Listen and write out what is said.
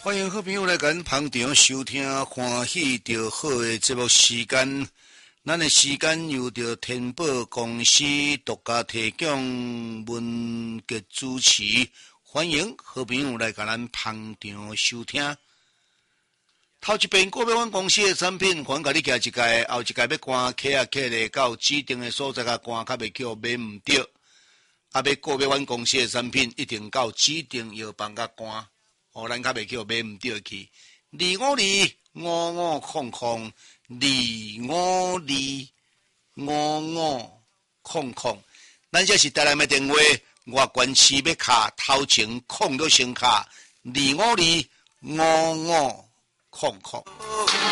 欢迎好朋友来跟捧场收听欢喜着好的节目时间。咱的时间由着天宝公司独家提供，文杰主持。欢迎好朋友来跟咱捧场收听。头一遍个别阮公司的产品，还甲你寄一届，后一届要赶客啊客咧到指定的所在甲赶，较袂叫买唔着。啊，要个别阮公司的产品，一定到指定药房甲赶。咱较袂叫买唔着去，252-5500，252-5500，咱这是台南的电话，外关市要卡头前空就先卡252-5500。